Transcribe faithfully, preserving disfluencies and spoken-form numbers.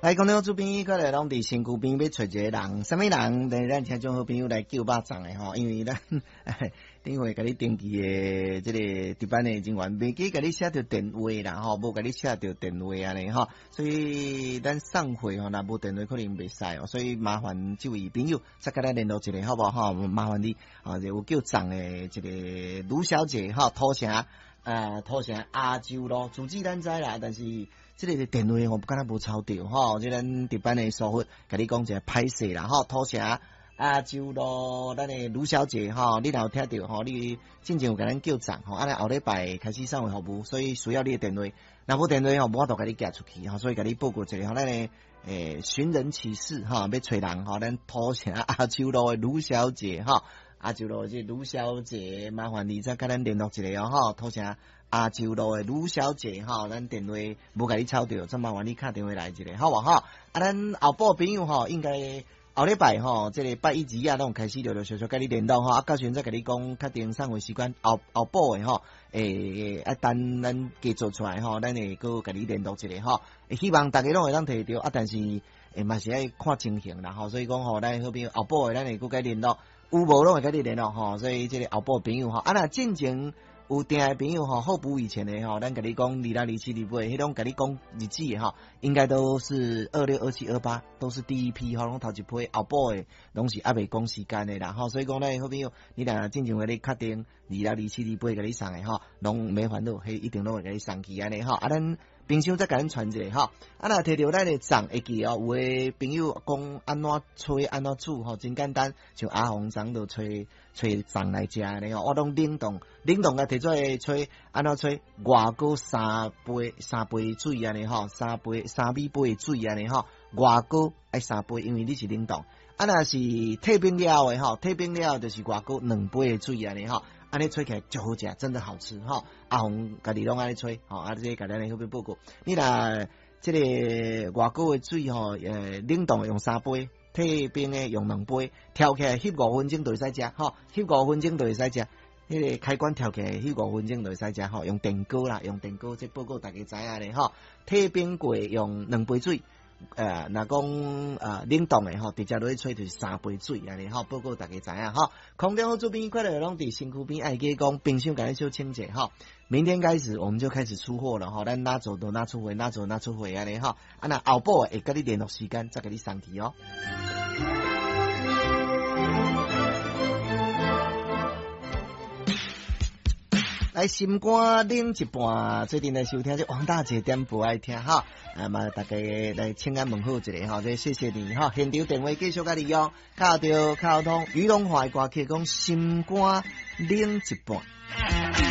来，讲到主编，过来拢伫身躯边要找一个人，什么人？等咱听众好朋友来叫肉粽的吼，因为咱顶回甲你登记的这个值班的人员，袂记甲你写着电话啦吼，无甲你写着电话安尼吼，所以咱送货吼，若无电话可能袂使哦，所以麻烦这位朋友再甲咱联络一下好不好？麻烦你啊，有叫粽的这个卢小姐吼，土城呃土城亚洲咯，主旨咱知啦，但是。这个电话我不敢若无抄到吼，即咱值班的疏忽，甲你讲一下歹势啦吼，土城亚洲咯，咱的卢小姐吼，你若有听到吼，你之前有甲咱叫账吼，啊，后礼拜开始送货服务，所以需要你的电话，若无电话吼，我都甲你寄出去吼，所以甲你报告一下吼，咱的诶寻人启事吼，要找人吼，咱土城亚洲路的卢小姐吼，亚洲路这卢小姐，麻烦你再甲咱联络一下哦吼，土城。亚洲路的卢小姐吼，咱电话无甲你抄到，再麻烦你打电话来一下，好无吼？啊，咱后补朋友吼，应该后礼拜吼，即、这个八一二啊，拢开始陆陆续续甲你联络吼，啊，到时阵再甲你讲确定送货时间，后后补的吼，诶、欸，啊，等咱加做出来吼，咱会搁甲你联络一下吼，希望大家拢会当摕到，啊，但是诶嘛是爱看情形啦吼，所以讲吼，咱好朋友后补的咱会搁甲你联络，有无拢会甲你联络吼，所以即个后补朋友吼，啊，若进前。有订的朋友吼，候补以前的吼，咱甲你讲二六二七二八，迄种甲你讲日子的吼，应该都是二六二七二八，都是第一批吼，拢头一批后补的，拢是还未讲时间的啦吼，所以讲咧，好朋友，你若进前话你确定二六二七二八甲你送的吼，拢没烦恼，迄一定拢会甲你送去安尼吼，啊咱。冰箱再甲咱传一下吼，啊若摕到咱的粽会记哦，有诶朋友讲安怎吹安怎煮吼，真简单，像阿红粽就吹吹粽来食安尼吼，我拢冷冻冷冻甲摕出来吹，安怎吹外高三杯三杯水安尼吼，三杯三米杯水安尼吼，外高爱三杯，因为你是冷冻，啊若是退冰了诶吼，退冰了就是外高两杯诶水安尼吼。安尼吹起来就好食，真的好吃哈！阿红家己拢安尼吹，吼，啊，这个家己来去报告。你若这个外国的水吼，呃，冷冻用三杯，退冰的用两杯，调起来翕五分钟就会使食，吼，翕五分钟就会使食。迄、那个开关调起来翕五分钟就会使食，吼，用电锅啦，用电锅，这报告大家知影咧，吼，退冰过用两杯水。呃，若讲呃冷冻诶吼，直接落去吹就是三杯水安尼吼，报告大家知影吼。空中好主编快乐拢伫身躯边，爱记讲冰箱甲咱小清洁吼。明天开始我们就开始出货了吼，咱哪走都哪出货，哪走哪出货安尼吼。啊，那后补会甲你联络时间，再甲你送去哦。来心肝冷一半，最近来收听这王大姐点播爱听哈，啊嘛大家来请安问候一下哈，这谢谢你哈，现场电话继续甲你用，靠着靠通，宇龙华歌曲讲心肝冷一半。